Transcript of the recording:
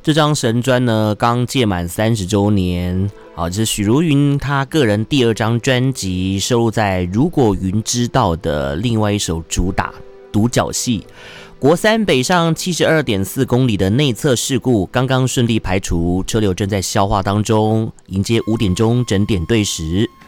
这张神专呢，刚届满30周年。好，这是许茹芸她个人第2张专辑，收录在《如果云知道》的另外一首主打《独角戏》。国三北上72.4公里的内侧事故刚刚顺利排除，车流正在消化当中，迎接5点钟整点对时。